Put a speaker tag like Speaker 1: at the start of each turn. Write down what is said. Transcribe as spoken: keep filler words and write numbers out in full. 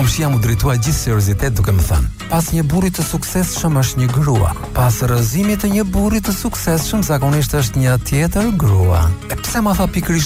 Speaker 1: Lucia mu drejtua gjithë seriozitet duke më thënë: pas një burri të suksesshëm është një grua. Pas rrëzimit të një burri të suksesshëm zakonisht është një tjetër grua. E pse ma tha pikërisht